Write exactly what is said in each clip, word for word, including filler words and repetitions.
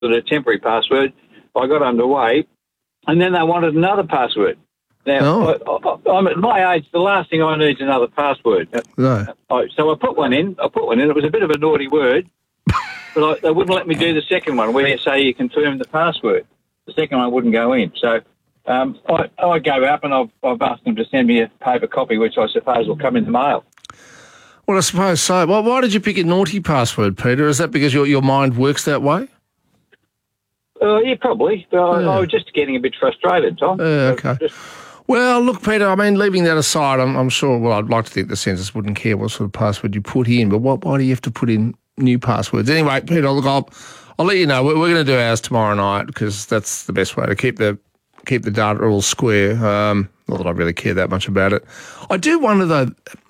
a temporary password. I got underway, and then they wanted another password. Now, Oh. I, I, I'm at my age, the last thing I need is another password. No. I, so I put one in. I put one in. It was a bit of a naughty word, but I, they wouldn't let me do the second one where you say you confirm the password. The second one wouldn't go in. So um, I, I go up and I've, I've asked them to send me a paper copy, which I suppose will come in the mail. Well, I suppose so. Well, why did you pick a naughty password, Peter? Is that because your your mind works that way? Uh, yeah, probably. But I, Yeah. I was just getting a bit frustrated, Tom. Uh, okay. Just, Well, look, Peter, I mean, leaving that aside, I'm, I'm sure, well, I'd like to think the census wouldn't care what sort of password you put in, but what, why do you have to put in new passwords? Anyway, Peter, look, I'll, I'll let you know. We're, we're going to do ours tomorrow night because that's the best way to keep the keep the data all square. Um, not that I really care that much about it. I do wonder, though,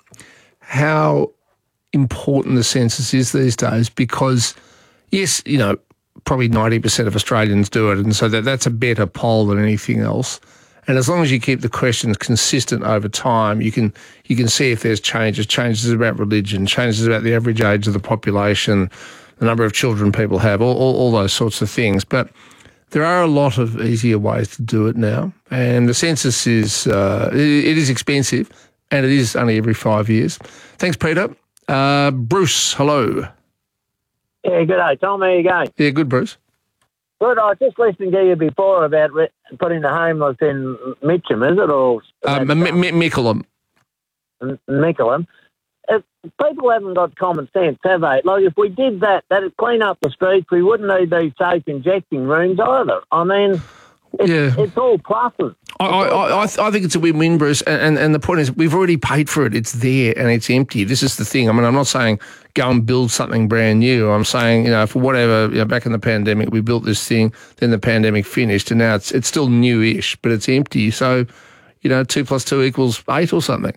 how important the census is these days because, yes, you know, probably ninety percent of Australians do it, and so that that's a better poll than anything else. And as long as you keep the questions consistent over time, you can you can see if there's changes, changes about religion, changes about the average age of the population, the number of children people have, all, all, all those sorts of things. But there are a lot of easier ways to do it now. And the census is, uh, it, it is expensive, and it is only every five years. Thanks, Peter. Uh, Bruce, hello. Yeah, good day, Tom. How you going? Yeah, good, Bruce. Good. I was just listening to you before about re- putting the homeless in Mitcham, is it? Or Um, M- M- Mickleham. M- Mickleham. If people haven't got common sense, have they? Like, if we did that, that'd clean up the streets. We wouldn't need these safe injecting rooms either. I mean, it's, Yeah. it's all pluses. I, I, I, th- I think it's a win-win, Bruce, and, and, and the point is we've already paid for it. It's there and it's empty. This is the thing. I mean, I'm not saying go and build something brand new. I'm saying, you know, for whatever, you know, back in the pandemic, we built this thing, then the pandemic finished, and now it's it's still newish, but it's empty. So, you know, two plus two equals eight or something.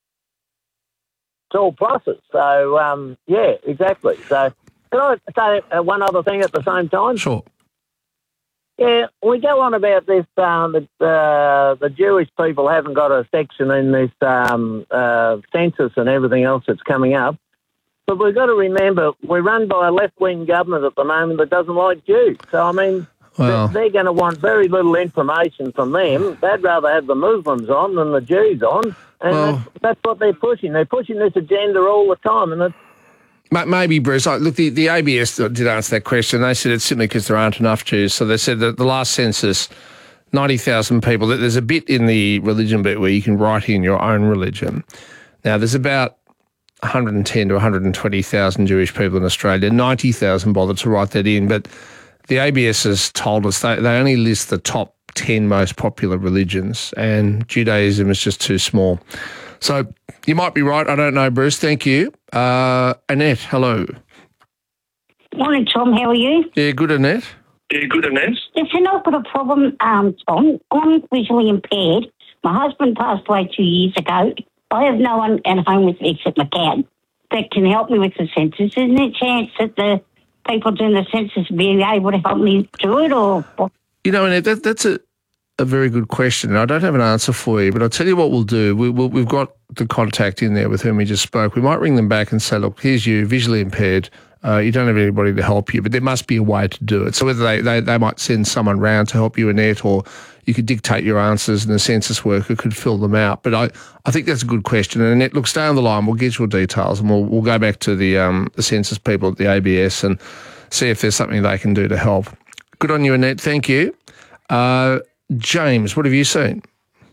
It's all pluses. So, um, yeah, exactly. So, can I say uh, one other thing at the same time? Sure. Yeah, we go on about this, um, that uh, the Jewish people haven't got a section in this um, uh, census and everything else that's coming up. But we've got to remember, we're run by a left-wing government at the moment that doesn't like Jews. So, I mean, Well, they're, they're going to want very little information from them. They'd rather have the Muslims on than the Jews on. And Well- that's, that's what they're pushing. They're pushing this agenda all the time. And it's Ma- Maybe, Bruce. Like, look, the, the A B S did answer that question. They said it's simply because there aren't enough Jews. So they said that the last census, ninety thousand people, that there's a bit in the religion bit where you can write in your own religion. Now, there's about one hundred ten to one hundred twenty thousand Jewish people in Australia. ninety thousand bothered to write that in. But the A B S has told us they, they only list the top ten most popular religions, and Judaism is just too small. So you might be right. I don't know, Bruce. Thank you. Uh, Annette, hello. Morning, Tom. How are you? Yeah, good, Annette. Yeah, good, Annette. Listen, I've got a problem, um, Tom. I'm visually impaired. My husband passed away two years ago. I have no one at home with me except my cat that can help me with the census. Isn't there a chance that the people doing the census will be able to help me do it, or what? You know, Annette, that, that's a, a very good question. I don't have an answer for you, but I'll tell you what we'll do. We, we'll, we've got the contact in there with whom we just spoke. We might ring them back and say, look, here's you, visually impaired. Uh, you don't have anybody to help you, but there must be a way to do it. So whether they, they, they might send someone round to help you, Annette, or you could dictate your answers and the census worker could fill them out. But I, I think that's a good question. And Annette, look, stay on the line. We'll get your details and we'll, we'll go back to the, um, the census people at the A B S and see if there's something they can do to help. Good on you, Annette. Thank you. Uh, James, what have you seen?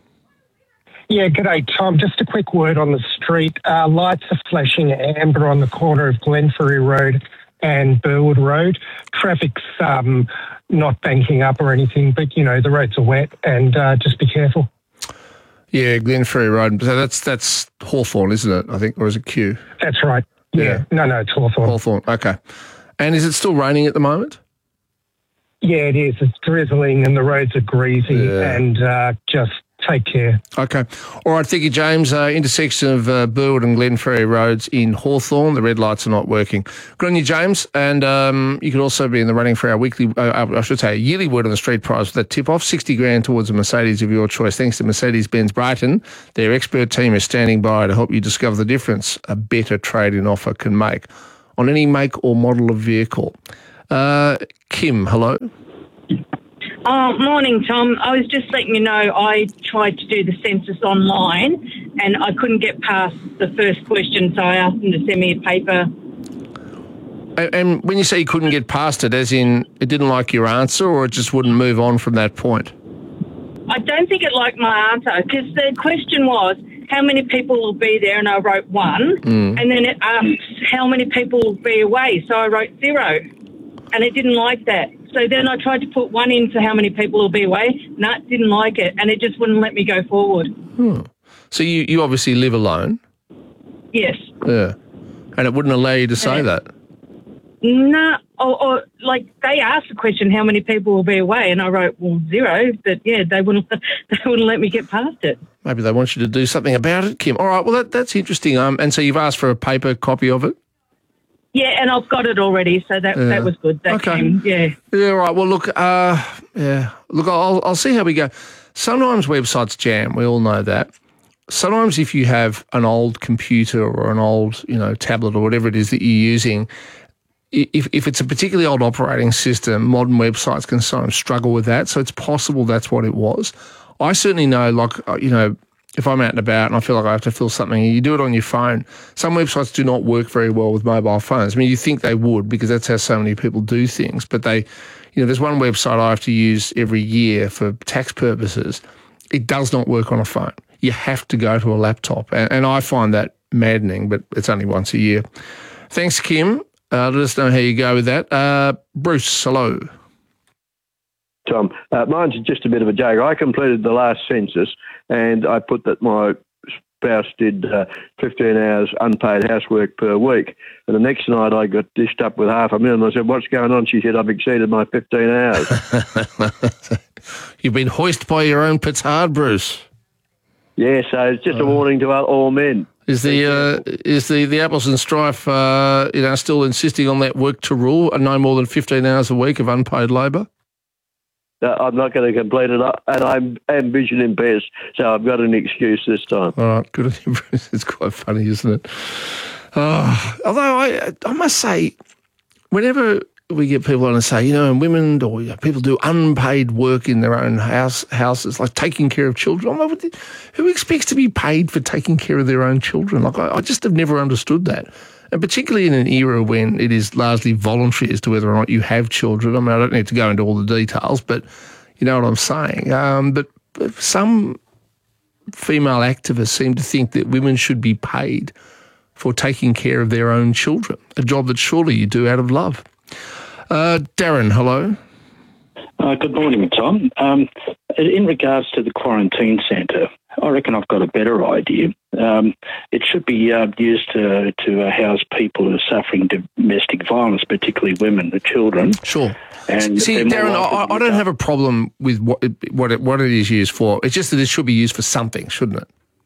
Yeah, g'day, Tom. Just a quick word on the street. Uh, lights are flashing amber on the corner of Glenferrie Road and Burwood Road. Traffic's um, not banking up or anything, but, you know, the roads are wet and uh, just be careful. Yeah, Glenferrie Road. So that's that's Hawthorn, isn't it, I think, or is it Kew? That's right. Yeah. Yeah. No, no, it's Hawthorn. Hawthorn, okay. And is it still raining at the moment? Yeah, it is. It's drizzling and the roads are greasy Yeah. and uh, just take care. Okay. All right, thank you, James. Uh, intersection of uh, Burwood and Glenferrie Roads in Hawthorn. The red lights are not working. Good on you, James. And um, you could also be in the running for our weekly, uh, I should say, yearly Word on the Street prize with that tip-off, sixty grand towards a Mercedes of your choice. Thanks to Mercedes-Benz Brighton. Their expert team is standing by to help you discover the difference a better trade-in offer can make on any make or model of vehicle. Uh, Kim, hello. Oh, morning, Tom. I was just letting you know I tried to do the census online and I couldn't get past the first question, so I asked them to send me a paper. And, and when you say you couldn't get past it, as in it didn't like your answer or it just wouldn't move on from that point? I don't think it liked my answer because the question was, how many people will be there? And I wrote one. Mm. And then it asked, how many people will be away? So I wrote zero. And it didn't like that. So then I tried to put one in for how many people will be away. No, it didn't like it. And it just wouldn't let me go forward. Hmm. So you, you obviously live alone? Yes. Yeah. And it wouldn't allow you to say yeah. that? No. Or, or, like, they asked the question, how many people will be away? And I wrote, well, zero. But, yeah, they wouldn't they wouldn't let me get past it. Maybe they want you to do something about it, Kim. All right, well, that, that's interesting. Um, and so you've asked for a paper copy of it? Yeah, and I've got it already, so that yeah. that was good. That okay. came, yeah. Yeah, right. Well, look, uh, yeah. Look, I'll, I'll see how we go. Sometimes websites jam. We all know that. Sometimes if you have an old computer or an old, you know, tablet or whatever it is that you're using, if if it's a particularly old operating system, modern websites can sometimes struggle with that. So it's possible that's what it was. I certainly know, like, you know, if I'm out and about and I feel like I have to fill something, you do it on your phone. Some websites do not work very well with mobile phones. I mean, you think they would because that's how so many people do things. But they, you know, there's one website I have to use every year for tax purposes. It does not work on a phone. You have to go to a laptop. And, and I find that maddening, but it's only once a year. Thanks, Kim. Uh, let us know how you go with that. Uh, Bruce, hello. Tom, uh, mine's just a bit of a joke. I completed the last census and I put that my spouse did uh, fifteen hours unpaid housework per week. And the next night I got dished up with half a million. I said, what's going on? She said, I've exceeded my fifteen hours. You've been hoisted by your own petard, Bruce. Yeah, so it's just uh, a warning to all men. Is the uh, is the, the Apples and Strife uh, you know, still insisting on that work to rule and no more than fifteen hours a week of unpaid labour? No, I'm not going to complete it, and I'm, I'm vision impaired, so I've got an excuse this time. All right, good on you, Bruce. It's quite funny, isn't it? Oh, although I I must say, whenever we get people on and say, you know, and women or you know, people do unpaid work in their own house houses, like taking care of children. I'm like, who expects to be paid for taking care of their own children? Like, I, I just have never understood that. And particularly in an era when it is largely voluntary as to whether or not you have children. I mean, I don't need to go into all the details, but you know what I'm saying. Um, but, but some female activists seem to think that women should be paid for taking care of their own children, a job that surely you do out of love. Uh, Darren, hello. Uh, good morning, Tom. Um, in regards to the quarantine centre, I reckon I've got a better idea. Um, it should be uh, used to, to uh, house people who are suffering domestic violence, particularly women and children. Sure. And See, Darren, I, I don't have a problem with what it, what, it, what it is used for. It's just that it should be used for something, shouldn't it?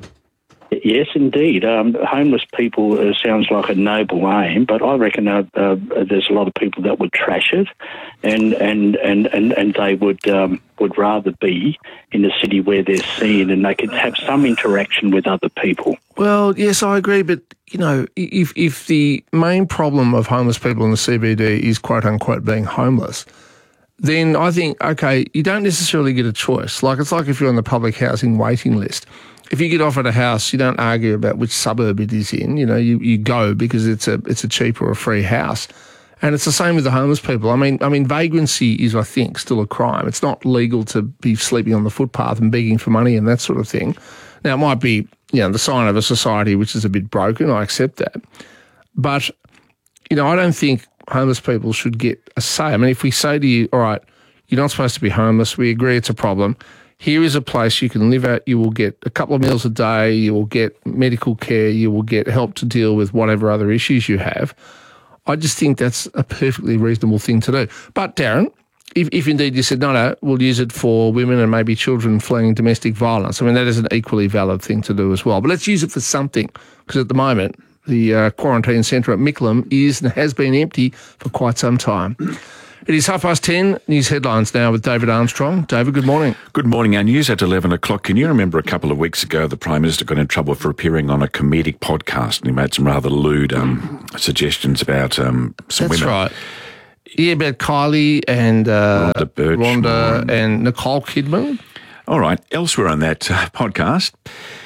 Yes, indeed. Um, homeless people uh, sounds like a noble aim, but I reckon uh, uh, there's a lot of people that would trash it, and and, and, and, and they would um, would rather be in a city where they're seen and they could have some interaction with other people. Well, yes, I agree, but you know, if if the main problem of homeless people in the C B D is quote unquote being homeless, then I think okay, you don't necessarily get a choice. Like it's like if you're on the public housing waiting list. If you get offered a house, you don't argue about which suburb it is in. You know, you, you go because it's a it's a cheap or a free house. And it's the same with the homeless people. I mean, I mean, vagrancy is, I think, still a crime. It's not legal to be sleeping on the footpath and begging for money and that sort of thing. Now, it might be, you know, the sign of a society which is a bit broken. I accept that. But, you know, I don't think homeless people should get a say. I mean, if we say to you, all right, you're not supposed to be homeless, we agree it's a problem. Here is a place you can live at. You will get a couple of meals a day. You will get medical care. You will get help to deal with whatever other issues you have. I just think that's a perfectly reasonable thing to do. But, Darren, if, if indeed you said, no, no, we'll use it for women and maybe children fleeing domestic violence, I mean, that is an equally valid thing to do as well. But let's use it for something, because at the moment, the uh, quarantine centre at Mickleham is and has been empty for quite some time. It is half past ten. News headlines now with David Armstrong. David, good morning. Good morning. Our news at eleven o'clock. Can you remember a couple of weeks ago the Prime Minister got in trouble for appearing on a comedic podcast and he made some rather lewd um, suggestions about um, some That's women? That's right. Yeah, about Kylie and uh, Rhonda Birchmore Rhonda and Nicole Kidman. All right. Elsewhere on that uh, podcast,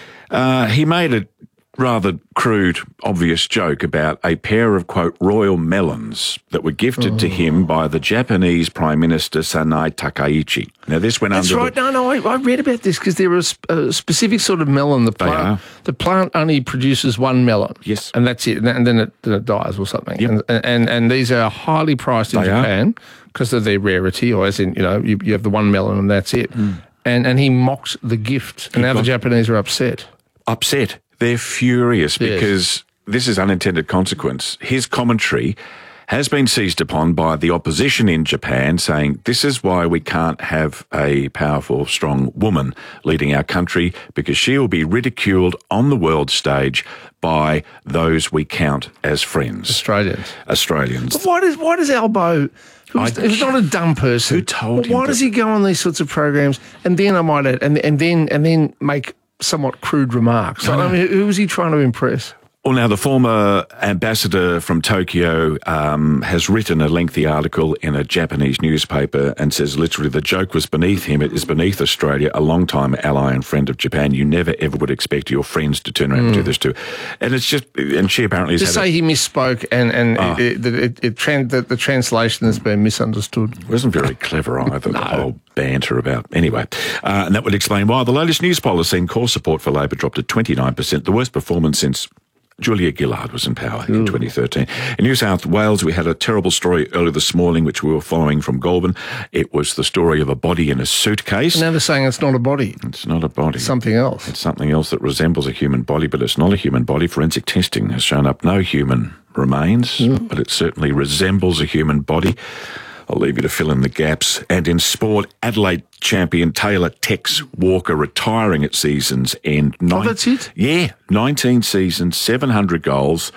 uh, he made a rather crude, obvious joke about a pair of, quote, royal melons that were gifted oh. to him by the Japanese Prime Minister Sanae Takaichi. Now, this went That's under... right. The, no, no, I, I read about this because there was a specific sort of melon. The plant, the plant only produces one melon. Yes. And that's it. And then it, then it dies or something. Yep. And, and and these are highly priced in they Japan because of their rarity, or as in, you know, you, you have the one melon and that's it. Mm. And, and he mocked the gift. And he now got, the Japanese are upset. Upset. They're furious yes. because this is unintended consequence. His commentary has been seized upon by the opposition in Japan, saying this is why we can't have a powerful, strong woman leading our country, because she will be ridiculed on the world stage by those we count as friends. Australians. Australians. But why does, why does Albo... Who's, who's not a dumb person. Who told him? Why does he go on these sorts of programs and then I might add, and and then and then make somewhat crude remarks? So, I mean, who was he trying to impress? Well, now, the former ambassador from Tokyo um, has written a lengthy article in a Japanese newspaper and says literally the joke was beneath him. It is beneath Australia, a long-time ally and friend of Japan. You never, ever would expect your friends to turn around mm. and do this too. And it's just, and she apparently has Just had say a, he misspoke and, and oh. it, it, it, it tran- the, the translation has been misunderstood. It wasn't very clever either, no. the whole banter about... Anyway, uh, and that would explain why the latest news poll has seen core support for Labor drop to twenty-nine percent, the worst performance since Julia Gillard was in power Ooh. in twenty thirteen. In New South Wales, we had a terrible story earlier this morning, which we were following from Goulburn. It was the story of a body in a suitcase. And now they're saying it's not a body. It's not a body. It's something else. It's something else that resembles a human body, but it's not a human body. Forensic testing has shown up no human remains, mm. but it certainly resembles a human body. I'll leave you to fill in the gaps. And in sport, Adelaide champion Taylor Tex Walker retiring at season's end. Nine, oh, that's it? Yeah, nineteen seasons, seven hundred goals.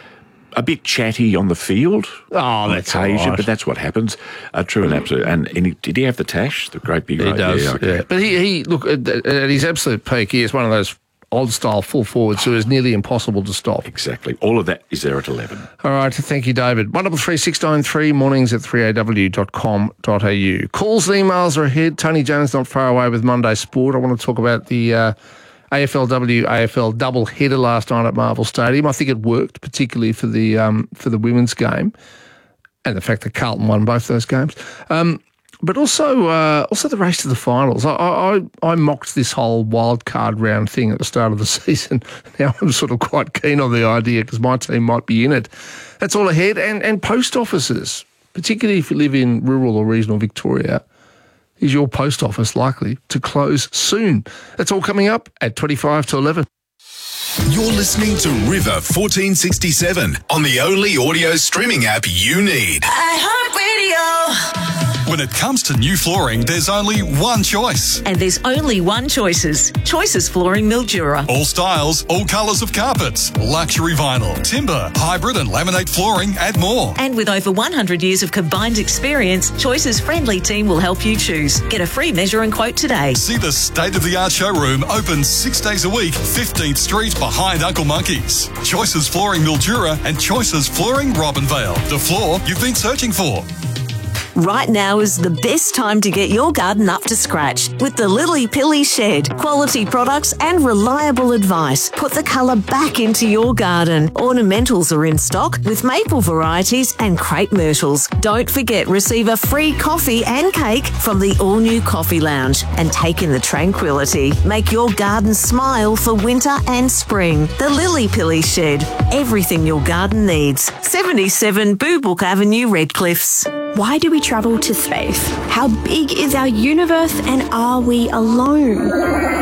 A bit chatty on the field. Oh, on that's occasion, right. But that's what happens. Uh, true and absolute. And, and he, did he have the tash? The great big... He right? does, yeah, okay. yeah. But he, he look, at, at his absolute peak, he is one of those old-style full forwards who is nearly impossible to stop. Exactly. All of that is there at eleven. All right. Thank you, David. one double three six nine three, mornings at three a w dot com dot a u. Calls and emails are ahead. Tony Jones not far away with Monday Sport. I want to talk about the uh, A F L W, A F L double header last night at Marvel Stadium. I think it worked, particularly for the um, for the women's game and the fact that Carlton won both those games. Um But also, uh, also the race to the finals. I, I, I mocked this whole wild card round thing at the start of the season. Now I'm sort of quite keen on the idea because my team might be in it. That's all ahead. And and post offices, particularly if you live in rural or regional Victoria, is your post office likely to close soon? That's all coming up at twenty-five to eleven. You're listening to River fourteen sixty-seven on the only audio streaming app you need. iHeartRadio. When it comes to new flooring, there's only one choice. And there's only one Choices. Choices Flooring Mildura. All styles, all colours of carpets, luxury vinyl, timber, hybrid and laminate flooring and more. And with over one hundred years of combined experience, Choices friendly team will help you choose. Get a free measure and quote today. See the state-of-the-art showroom open six days a week, fifteenth Street behind Uncle Monkey's. Choices Flooring Mildura and Choices Flooring Robinvale. The floor you've been searching for. Right now is the best time to get your garden up to scratch with the Lily Pilly Shed. Quality products and reliable advice put the colour back into your garden. Ornamentals are in stock with maple varieties and crepe myrtles. Don't forget, receive a free coffee and cake from the all-new Coffee Lounge and take in the tranquility. Make your garden smile for winter and spring. The Lily Pilly Shed. Everything your garden needs. seventy-seven Boobook Avenue, Redcliffs. Why do we travel to space? How big is our universe and are we alone?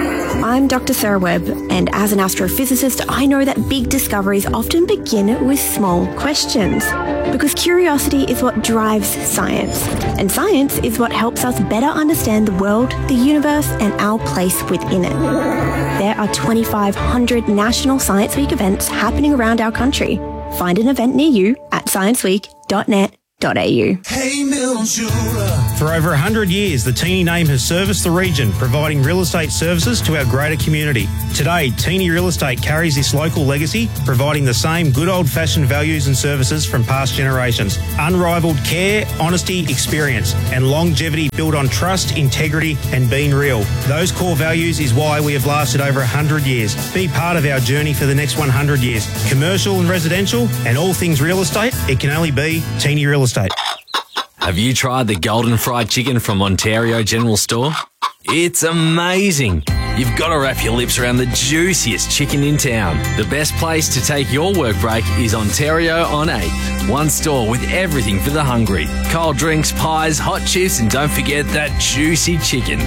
I'm Doctor Sarah Webb, and as an astrophysicist, I know that big discoveries often begin with small questions. Because curiosity is what drives science, and science is what helps us better understand the world, the universe, and our place within it. There are twenty-five hundred National Science Week events happening around our country. Find an event near you at science week dot net dot a u. Hey Mildura. For over one hundred years, the Teeny name has serviced the region, providing real estate services to our greater community. Today, Teeny Real Estate carries this local legacy, providing the same good old-fashioned values and services from past generations. Unrivaled care, honesty, experience, and longevity built on trust, integrity, and being real. Those core values is why we have lasted over one hundred years. Be part of our journey for the next one hundred years. Commercial and residential, and all things real estate, it can only be Teeny Real Estate. Have you tried the golden fried chicken from Ontario General Store? It's amazing. You've got to wrap your lips around the juiciest chicken in town. The best place to take your work break is Ontario on eighth. One store with everything for the hungry. Cold drinks, pies, hot chips, and don't forget that juicy chicken.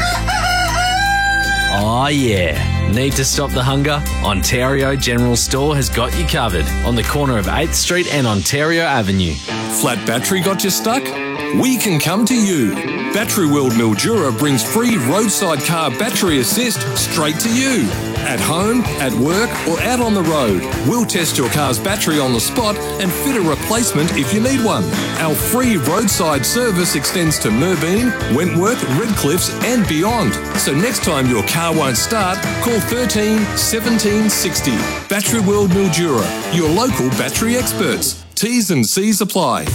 Oh yeah. Need to stop the hunger? Ontario General Store has got you covered on the corner of eighth Street and Ontario Avenue. Flat battery got you stuck? We can come to you. Battery World Mildura brings free roadside car battery assist straight to you. At home, at work, or out on the road, we'll test your car's battery on the spot and fit a replacement if you need one. Our free roadside service extends to Merbeen, Wentworth, Redcliffs and beyond. So next time your car won't start, call thirteen seventeen sixty. Battery World Mildura, your local battery experts. T's and C's apply.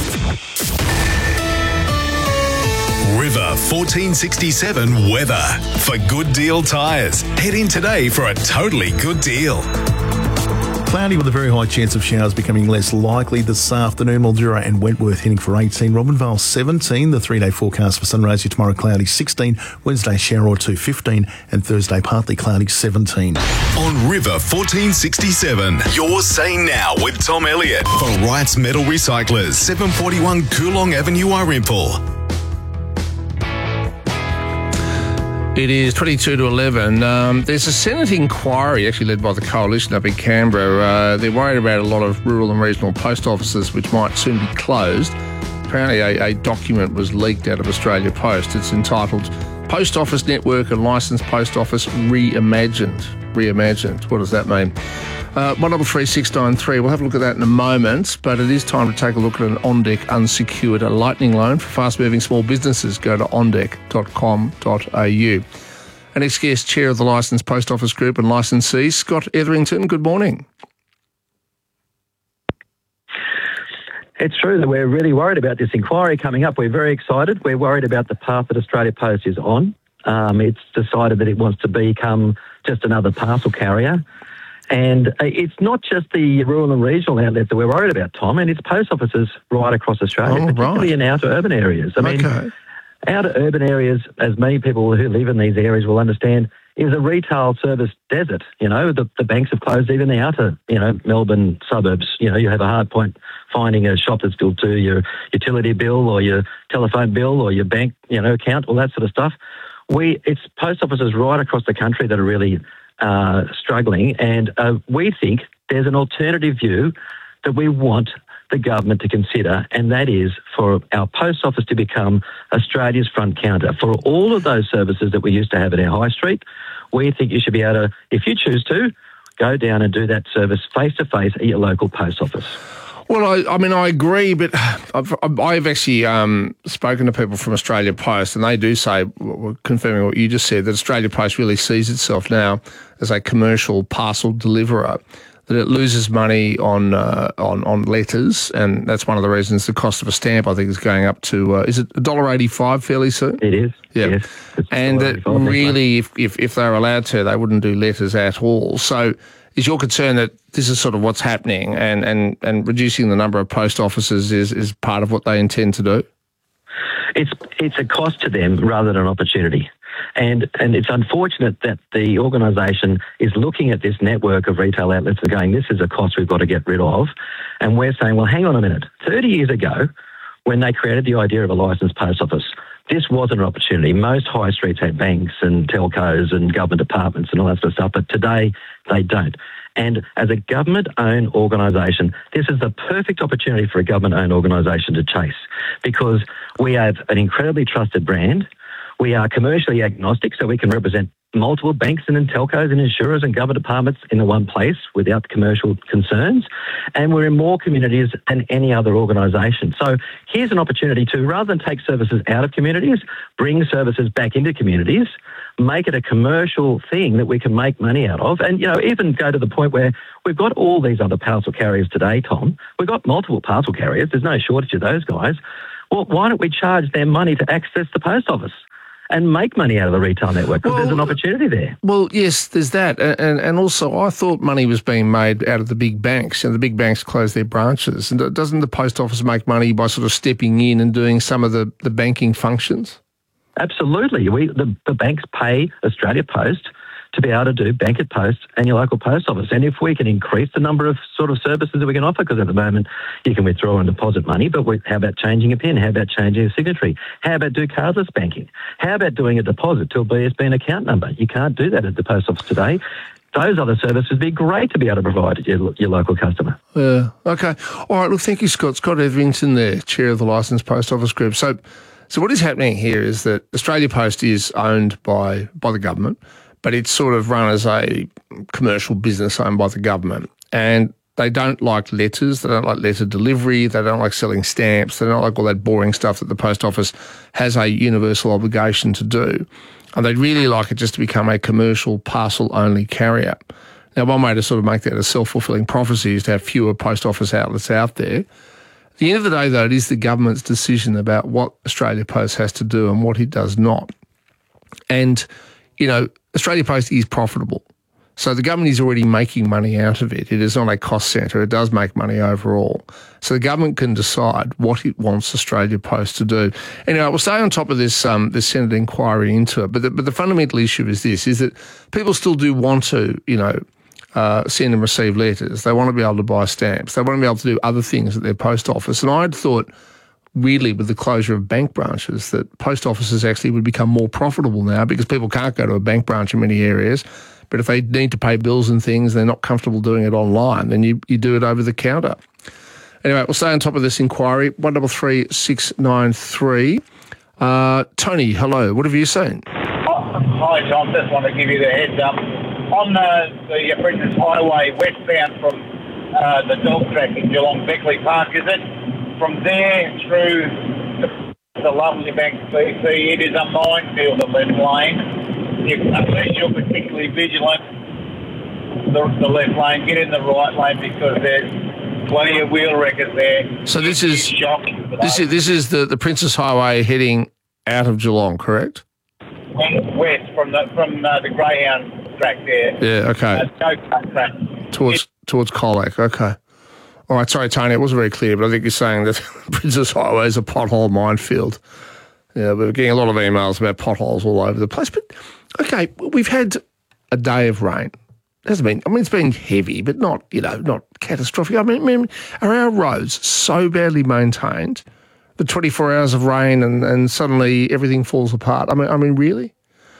River fourteen sixty-seven weather. For Good Deal Tyres, head in today for a totally good deal. Cloudy with a very high chance of showers becoming less likely this afternoon. Mildura and Wentworth heading for eighteen. Robinvale seventeen. The three-day forecast for sunrise here tomorrow, cloudy sixteen. Wednesday, shower or two, fifteen. And Thursday, partly cloudy, seventeen. On River fourteen sixty-seven, you're saying now with Tom Elliott for Wright's Metal Recyclers, seven forty-one Coolong Avenue, Irimple. It is twenty-two to eleven. Um, there's a Senate inquiry actually led by the Coalition up in Canberra. Uh, they're worried about a lot of rural and regional post offices which might soon be closed. Apparently a, a document was leaked out of Australia Post. It's entitled Post Office Network and Licensed Post Office Reimagined. Reimagined. What does that mean? Uh, one double three six nine three. We'll have a look at that in a moment, but it is time to take a look at an On Deck unsecured lightning loan for fast-moving small businesses. Go to on deck dot com dot a u. Our next guest, Chair of the Licensed Post Office Group and Licensees, Scott Etherington. Good morning. It's true that we're really worried about this inquiry coming up. We're very excited. We're worried about the path that Australia Post is on. Um, it's decided that it wants to become just another parcel carrier. And it's not just the rural and regional outlets that we're worried about, Tom, and it's post offices right across Australia, oh, particularly right. in outer urban areas. I mean, okay. outer urban areas, as many people who live in these areas will understand, is a retail service desert. You know, the, the banks have closed even the outer, you know, Melbourne suburbs. You know, you have a hard point finding a shop that's built to your utility bill or your telephone bill or your bank, you know, account, all that sort of stuff. We, it's post offices right across the country that are really Uh, struggling, and uh, we think there's an alternative view that we want the government to consider, and that is for our post office to become Australia's front counter. For all of those services that we used to have at our high street, we think you should be able to, if you choose to, go down and do that service face-to-face at your local post office. Well, I, I mean, I agree, but I've, I've actually um, spoken to people from Australia Post, and they do say, confirming what you just said, that Australia Post really sees itself now as a commercial parcel deliverer, that it loses money on uh, on, on letters, and that's one of the reasons the cost of a stamp, I think, is going up to, uh, is it one dollar eighty-five fairly soon? It is, yeah. Yes. And that really, if, if, if they were allowed to, they wouldn't do letters at all. So is your concern that this is sort of what's happening, and, and, and reducing the number of post offices is, is part of what they intend to do? It's it's a cost to them rather than an opportunity. And and it's unfortunate that the organisation is looking at this network of retail outlets and going, this is a cost we've got to get rid of. And we're saying, well, hang on a minute. thirty years ago, when they created the idea of a licensed post office, this wasn't an opportunity. Most high streets had banks and telcos and government departments and all that sort of stuff, but today they don't. And as a government-owned organisation, this is the perfect opportunity for a government-owned organisation to chase, because we have an incredibly trusted brand. We are commercially agnostic, so we can represent multiple banks and telcos and insurers and government departments in the one place without commercial concerns. And we're in more communities than any other organisation. So here's an opportunity to, rather than take services out of communities, bring services back into communities, make it a commercial thing that we can make money out of. And, you know, even go to the point where we've got all these other parcel carriers today, Tom. We've got multiple parcel carriers. There's no shortage of those guys. Well, why don't we charge them money to access the post office and make money out of the retail network? Because well, there's an opportunity there. Well, yes, there's that. And, and also, I thought money was being made out of the big banks, and the big banks close their branches. And doesn't the post office make money by sort of stepping in and doing some of the, the banking functions? Absolutely. We the, the banks pay Australia Post to be able to do bank at post and your local post office. And if we can increase the number of sort of services that we can offer, because at the moment you can withdraw and deposit money, but we, how about changing a PIN? How about changing a signatory? How about do cardless banking? How about doing a deposit to a B S B account number? You can't do that at the post office today. Those other services would be great to be able to provide to your, your local customer. Yeah, okay. All right, look, thank you, Scott. Scott Etherington there, Chair of the Licensed Post Office Group. So so what is happening here is that Australia Post is owned by by the government, but it's sort of run as a commercial business owned by the government. And they don't like letters, they don't like letter delivery, they don't like selling stamps, they don't like all that boring stuff that the post office has a universal obligation to do. And they'd really like it just to become a commercial parcel-only carrier. Now, one way to sort of make that a self-fulfilling prophecy is to have fewer post office outlets out there. At the end of the day, though, it is the government's decision about what Australia Post has to do and what it does not. And, you know, Australia Post is profitable. So the government is already making money out of it. It is not a cost centre. It does make money overall. So the government can decide what it wants Australia Post to do. Anyway, we'll stay on top of this um, this Senate inquiry into it. But the, but the fundamental issue is this, is that people still do want to, you know, uh, send and receive letters. They want to be able to buy stamps. They want to be able to do other things at their post office. And I'd thought, weirdly, with the closure of bank branches, that post offices actually would become more profitable now because people can't go to a bank branch in many areas. But if they need to pay bills and things, they're not comfortable doing it online, then you, you do it over the counter. Anyway, we'll stay on top of this inquiry. one double three six nine three. Uh, Tony, hello. What have you seen? Oh, hi, Tom. Just want to give you the heads up. On uh, the Princess Highway westbound from uh, the dog track in Geelong, Beckley Park, is it? From there through the, the lovely Bank B C, it is a minefield of left lane. If, unless you're particularly vigilant, the, the left lane, get in the right lane because there's plenty of wheel wreckers there. So this is shocking. This is this is the, the Princess Highway heading out of Geelong, correct? West from the from uh, the Greyhound track there. Yeah. Okay. Uh, go-kart track. Towards it, towards Colac. Okay. All right. Sorry, Tony. It wasn't very clear, but I think you're saying that Princess Highway is a pothole minefield. Yeah, we're getting a lot of emails about potholes all over the place. But, okay, we've had a day of rain. It hasn't been, I mean, it's been heavy, but not, you know, not catastrophic. I mean, I mean are our roads so badly maintained that twenty-four hours of rain and, and suddenly everything falls apart? I mean, I mean, really?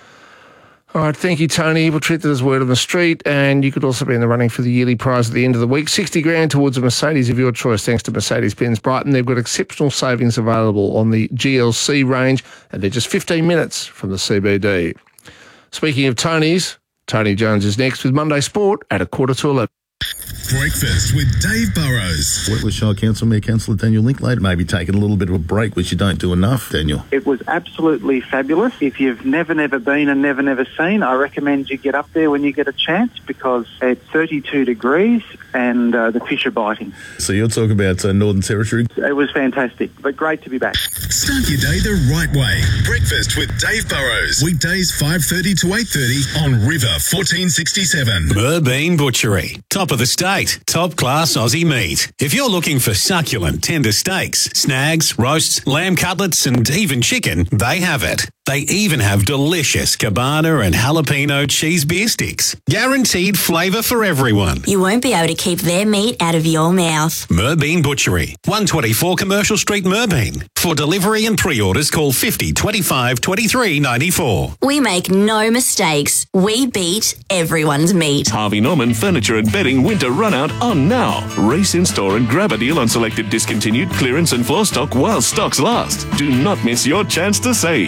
All right, thank you, Tony. We'll treat that as word on the street, and you could also be in the running for the yearly prize at the end of the week. sixty grand towards a Mercedes of your choice, thanks to Mercedes-Benz Brighton. They've got exceptional savings available on the G L C range, and they're just fifteen minutes from the C B D. Speaking of Tony's, Tony Jones is next with Monday Sport at a quarter to eleven. Breakfast with Dave Burrows. Wentworth Shire Council Mayor Councillor Daniel Linklater maybe taking a little bit of a break, which you don't do enough, Daniel. It was absolutely fabulous. If you've never, never been and never, never seen, I recommend you get up there when you get a chance because it's thirty-two degrees and uh, the fish are biting. So you're talking about uh, Northern Territory? It was fantastic, but great to be back. Start your day the right way. Breakfast with Dave Burrows. Weekdays five thirty to eight thirty on River fourteen sixty-seven. Merbean Butchery. Top of the state. Top class Aussie meat. If you're looking for succulent, tender steaks, snags, roasts, lamb cutlets and even chicken, they have it. They even have delicious cabana and jalapeno cheese beer sticks. Guaranteed flavour for everyone. You won't be able to keep their meat out of your mouth. Merbean Butchery, one twenty-four Commercial Street, Merbean. For delivery and pre-orders, call fifty twenty-five twenty-three ninety-four. We make no mistakes. We beat everyone's meat. Harvey Norman Furniture and Bedding Winter Run Out on now. Race in store and grab a deal on selected discontinued clearance and floor stock while stocks last. Do not miss your chance to save. Fabric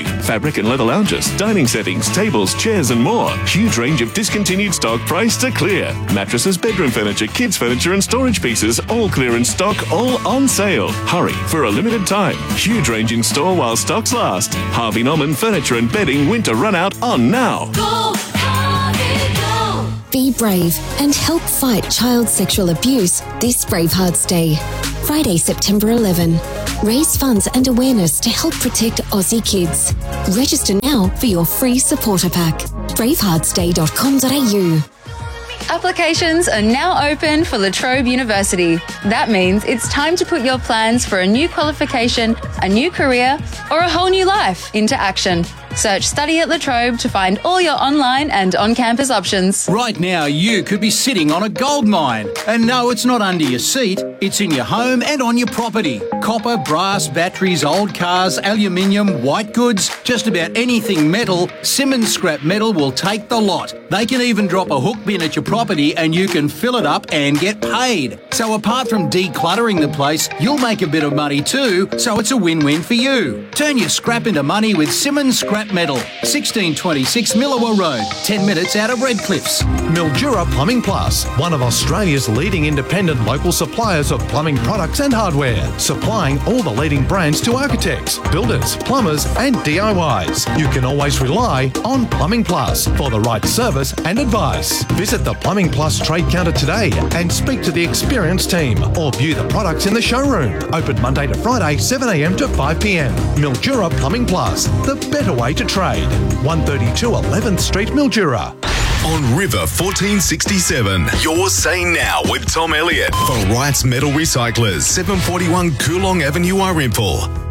fabric and leather lounges, dining settings, tables, chairs and more. Huge range of discontinued stock priced to clear. Mattresses, bedroom furniture, kids furniture and storage pieces, all clearance stock, all on sale. Hurry, for a limited time. Huge range in store while stocks last. Harvey Norman Furniture and Bedding winter run out on now. Go, Harvey, go! Be brave and help fight child sexual abuse this Bravehearts Day. Friday, September eleventh. Raise funds and awareness to help protect Aussie kids. Register now for your free supporter pack. bravehearts day dot com dot a u. Applications are now open for La Trobe University. That means it's time to put your plans for a new qualification, a new career, or a whole new life into action. Search Study at La Trobe to find all your online and on-campus options. Right now, you could be sitting on a gold mine. And no, it's not under your seat. It's in your home and on your property. Copper, brass, batteries, old cars, aluminium, white goods, just about anything metal, Simmons Scrap Metal will take the lot. They can even drop a hook bin at your property and you can fill it up and get paid. So apart from decluttering the place, you'll make a bit of money too, so it's a win-win for you. Turn your scrap into money with Simmons Scrap Metal, sixteen twenty-six Millawa Road, ten minutes out of Redcliffs. Mildura Plumbing Plus, one of Australia's leading independent local suppliers of plumbing products and hardware, supplying all the leading brands to architects, builders, plumbers and D I Ys. You can always rely on Plumbing Plus for the right service and advice. Visit the Plumbing Plus trade counter today and speak to the experienced team or view the products in the showroom. Open Monday to Friday, seven a m to five p m. Mildura Plumbing Plus, the better way to trade. one thirty-two eleventh Street, Mildura. On River fourteen sixty-seven, you're saying now with Tom Elliott for Wright's Metal Recyclers, seven forty-one Coolong Avenue, Arimpool.